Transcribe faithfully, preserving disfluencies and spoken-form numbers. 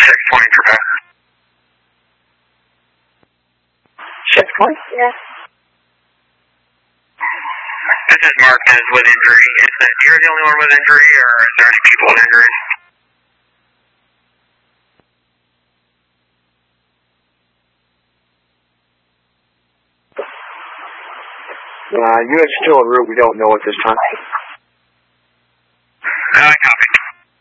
Checkpoint, Quebec. Checkpoint? Yes. This is Marquez with injury. Is that you're the only one with injury, or is there any people with injury? Uh, units still en route. We don't know at this time.